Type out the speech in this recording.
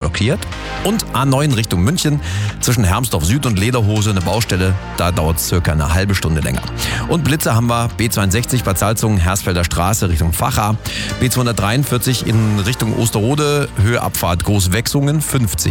blockiert. Und A9 Richtung München, zwischen Hermsdorf Süd und Lederhose eine Baustelle, da dauert es circa eine halbe Stunde länger. Und Blitze haben wir B62 Bad Salzungen, Hersfelder Straße Richtung Vacha, B243 in Richtung Osterode, Höhe Abfahrt Großwechsungen 50